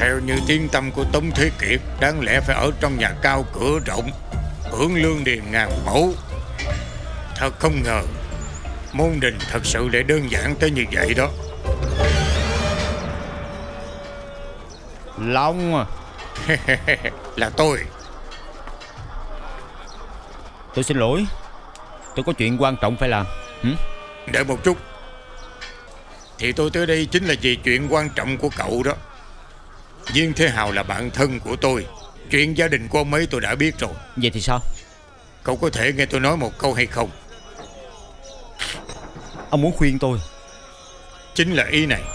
Theo như tiếng tăm của Tống Thế Kiệt, đáng lẽ phải ở trong nhà cao cửa rộng, hưởng lương điền ngàn mẫu. Thật không ngờ môn đình thật sự lại đơn giản tới như vậy đó. Long à. Là tôi. Tôi xin lỗi, tôi có chuyện quan trọng phải làm. Đợi một chút. Thì tôi tới đây chính là vì chuyện quan trọng của cậu đó. Viên Thế Hào là bạn thân của tôi. Chuyện gia đình của ông ấy tôi đã biết rồi. Vậy thì sao? Cậu có thể nghe tôi nói một câu hay không? Ông muốn khuyên tôi? Chính là ý này.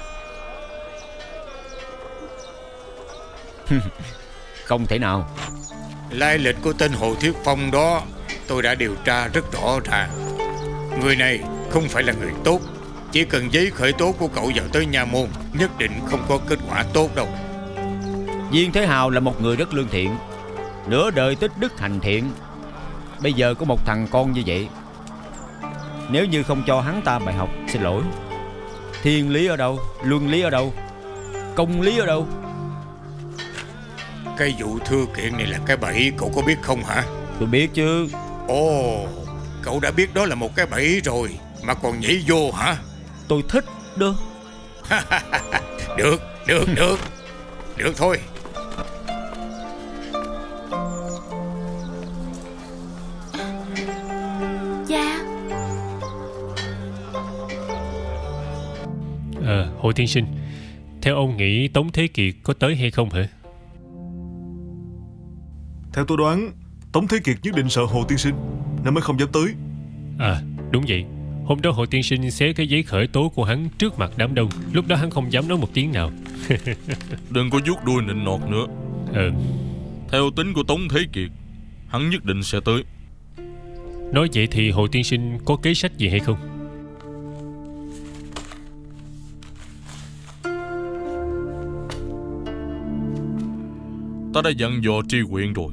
Không thể nào. Lai lịch của tên Hồ Thiết Phong đó tôi đã điều tra rất rõ ràng. Người này không phải là người tốt. Chỉ cần giấy khởi tố của cậu vào tới nha môn, nhất định không có kết quả tốt đâu. Viên Thế Hào là một người rất lương thiện, nửa đời tích đức hành thiện. Bây giờ có một thằng con như vậy, nếu như không cho hắn ta bài học, xin lỗi, thiên lý ở đâu, luân lý ở đâu, công lý ở đâu? Cái vụ thưa kiện này là cái bẫy, cậu có biết không hả? Tôi biết chứ. Ồ, cậu đã biết đó là một cái bẫy rồi mà còn nhảy vô hả? Tôi thích đó. Được, được, được. Được thôi. Dạ. Hồ tiên sinh, theo ông nghĩ Tống Thế Kiệt có tới hay không hả? Theo tôi đoán, Tống Thế Kiệt nhất định sợ Hồ tiên sinh nên mới không dám tới. Đúng vậy. Hôm đó Hồ tiên sinh xé cái giấy khởi tố của hắn trước mặt đám đông. Lúc đó hắn không dám nói một tiếng nào. Đừng có vuốt đuôi nịnh nọt nữa. Theo tính của Tống Thế Kiệt, hắn nhất định sẽ tới. Nói vậy thì Hồ tiên sinh có kế sách gì hay không? Ta đã dặn dò Tri Huyện rồi.